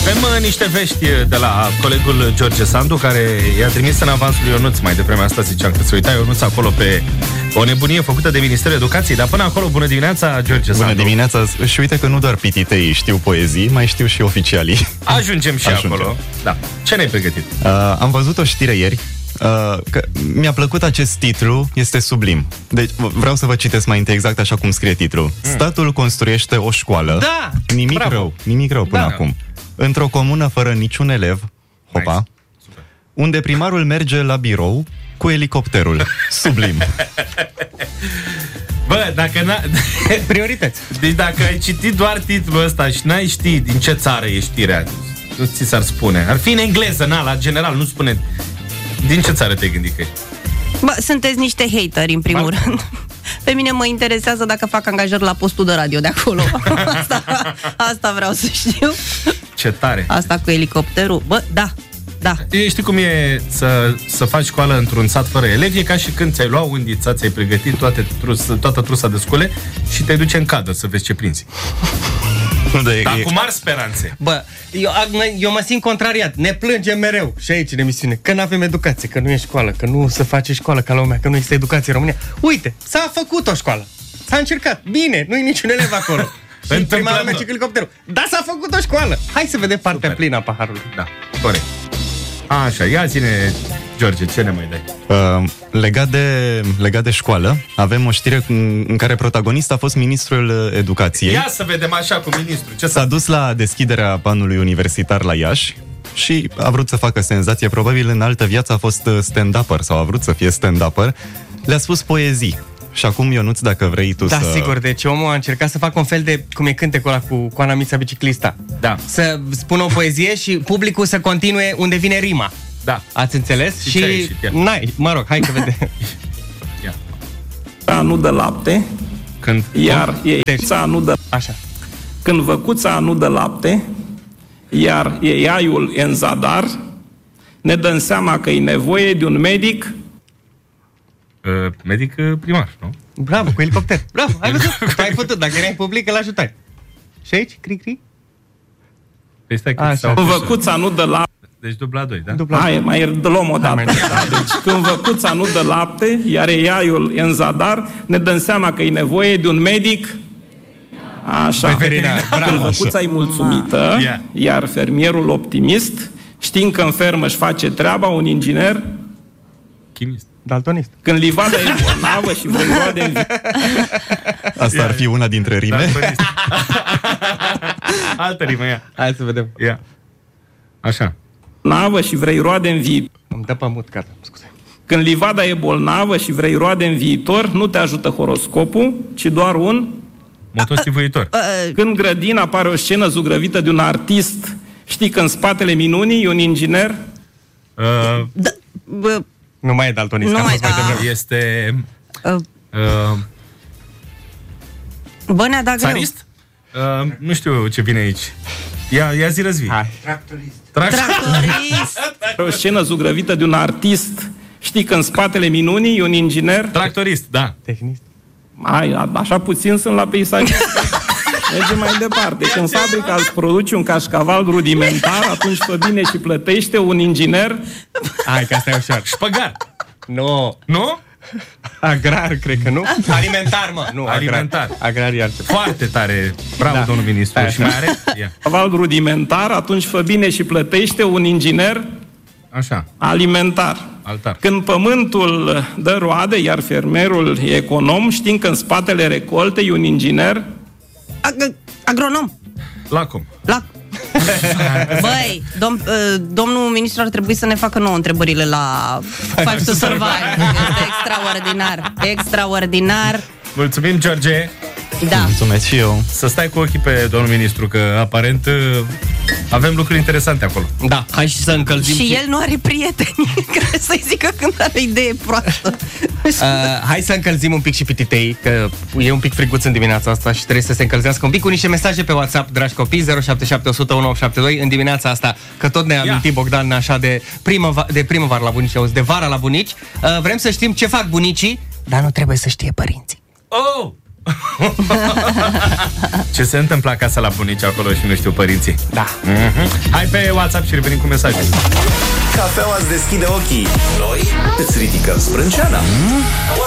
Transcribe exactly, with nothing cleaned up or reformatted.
Avem uh, niște vești de la colegul George Sandu, care i-a trimis în avansul lui Ionuț. Mai devreme asta ziceam că se uita Ionuț acolo pe o nebunie făcută de Ministerul Educației. Dar până acolo, bună dimineața, George Sandu. Bună dimineața. Și uite că nu doar pititei știu poezii, mai știu și oficialii. Ajungem și Ajungem. acolo. Da. Ce ne-ai pregătit? Uh, am văzut o știre ieri. Uh, că mi-a plăcut acest titlu, este sublim. Deci vreau să vă citesc mai întâi exact așa cum scrie titlul. Mm. Statul construiește o școală. Da! Nimic Bravo. rău, nimic rău până da. acum. Într-o comună fără niciun elev, hopa, nice. Unde primarul merge la birou cu elicopterul. Sublim. Bă, dacă n-a... priorități. Deci dacă ai citit doar titlul ăsta și n-ai ști din ce țară e știrea, nu ți s-ar spune. Ar fi în engleză, na, la general, nu spune. Din ce țară te-ai gândit că e? Bă, sunteți niște hateri, în primul ba? rând. Pe mine mă interesează dacă fac angajări la postul de radio de acolo. Asta, asta vreau să știu. Ce tare. Asta cu elicopterul. Bă, da, da. E, știi cum e să, să faci școală într-un sat fără elevi? E ca și când ți-ai luat undița, ți-ai pregătit toate trus, toată trusa de scule și te duci în cadă să vezi ce prinzi. Dar cu mari speranțe. Bă, eu, eu mă simt contrariat. Ne plângem mereu și aici în emisiune că nu avem educație, că nu e școală, că nu se face școală ca la lumea, că nu există educație în România. Uite, s-a făcut o școală. S-a încercat. Bine, nu e niciun elev acolo. Și primarul merge cu elicopterul. Dar s-a făcut o școală. Hai să vedem partea Super. plină a paharului. Da, corect. Așa, ia ține, George, ce ne mai dai? Uh, legat, de, legat de școală, avem o știre în, în care protagonist a fost ministrul educației. Ia să vedem așa cu ministrul. Ce s-a dus la deschiderea anului universitar la Iași și a vrut să facă senzație. Probabil în altă viață a fost stand-upper sau a vrut să fie stand-upper. Le-a spus poezii. Și acum, Ionuț, dacă vrei tu da, să... Da, sigur, deci omul a încercat să facă un fel de, cum e cântecul ăla cu Coana Mița Biciclista. Da. Să spună o poezie și publicul să continue unde vine rima. Da. Ați înțeles? Și, și n-ai, mă rog, hai că vedem. Ia. Nu dă lapte. Când? Iar eița nu dă... Așa. Când văcuța nu dă lapte, iar eiaiul e în zadar, ne dăm seama că e nevoie de un medic. Uh, medic uh, primar, nu? Bravo, cu elicopter. Bravo, ai văzut? Tu ai putut, dacă erai public, îl ajutai. Și aici, cri-cri? Păi stai că Când văcuța nu dă lapte. Deci dubla doi, da? Dubla Hai, mai luăm o dată. Da, deci când văcuța nu dă lapte, iar eiaiul e în zadar, ne dăm seama că e nevoie de un medic. Așa. Veterinar. Când văcuța e mulțumită, yeah. iar fermierul optimist, știind că în fermă își face treaba, un inginer chimist. Daltonist. Când livada e bolnavă și vrei roade în Asta yeah. ar fi una dintre rime. Altă rimă, ia. Hai să vedem. Ia. Așa. Bolnavă și vrei roade în viitor. Îmi dă pe mut, gata, scuze. Când livada e bolnavă și vrei roade în viitor, nu te ajută horoscopul, ci doar un motostivuitor. Când grădina apare o scenă zugrăvită de un artist, știi că în spatele minunii e un inginer? Uh, da, bă, nu mai e daltonist, nu mai, da. mai este uh, uh, bă, ne-a dat greu. țarist? Uh, nu știu ce vine aici. Ia, ia zi răzvii. Tractorist. Tractorist. O scenă zugrăvită de un artist, știi că în spatele minunii e un inginer? Tractorist, da. Tehnist. Ai, așa puțin sunt la peisaj. Mergem mai departe. Când fabrica îți produce un cașcaval rudimentar, atunci fă bine și plătește un inginer. Hai, că asta e ușor. Șpăgar. Nu. Nu? Agrar, cred că nu. Alimentar, mă. Nu, alimentar. Agrariar. Foarte tare. Bravo, da. Domnul ministru. Da, și mai are? Cașcaval rudimentar, atunci fă bine și plătește un inginer. Așa. Alimentar. Altar. Când pământul dă roade, iar fermerul e econom, știm că în spatele recolte e un inginer. Ag- agronom. Lacom. Lac. Băi, dom- domnul ministru ar trebui să ne facă nouă întrebările la Five to Survive. Este extraordinar. Extraordinar. Mulțumim, George. Da. Mulțumesc și eu. Să stai cu ochii pe domnul ministru, că aparent avem lucruri interesante acolo. Da, hai și să încălzim. Și, și... el nu are prieteni care să-i zică când are idee proastă. uh, Hai să încălzim un pic și pititei, că e un pic friguț în dimineața asta și trebuie să se încălzească un pic cu niște mesaje pe WhatsApp, dragi copii. Zero șapte șapte zero zero unu opt șapte doi. În dimineața asta, că tot ne amintim, Bogdan, așa de primăvară, de primăvară la bunici, auzi, de vara la bunici. uh, Vrem să știm ce fac bunicii, dar nu trebuie să știe părinții. Oh! Ce se întâmplă acasă la bunici acolo și nu știu părinții? Da. Mm-hmm. Hai pe WhatsApp și revenim cu mesaje. Cafeaua îți deschide ochii. Noi îți ridicăm sprânceana.